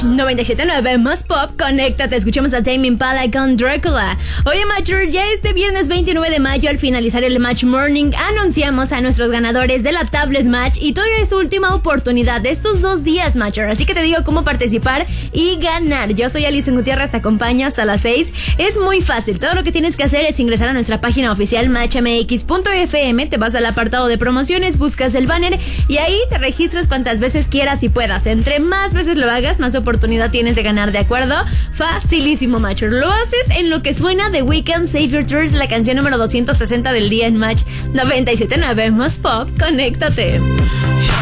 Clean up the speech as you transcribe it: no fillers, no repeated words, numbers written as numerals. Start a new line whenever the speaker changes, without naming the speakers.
97.9 Más Pop, conéctate, escuchamos a Tame Impala con Dracula. Oye, Macher, ya este viernes 29 de mayo, al finalizar el Match Morning, anunciamos a nuestros ganadores de la Tablet Match y todavía es su última oportunidad de estos 2 días, Macher. Así que te digo cómo participar y ganar. Yo soy Alison Gutiérrez, te acompaño hasta las 6. Es muy fácil, todo lo que tienes que hacer es ingresar a nuestra página oficial matchmx.fm, te vas al apartado de promociones, buscas el banner y ahí te registras cuantas veces quieras y puedas. Entre más veces lo hagas, más oportunidad tienes de ganar, ¿de acuerdo? Facilísimo, Macher. Lo haces en lo que suena The Weeknd, Save Your Tears, la canción número 260 del día en Match 97.9 Más Pop. Conéctate.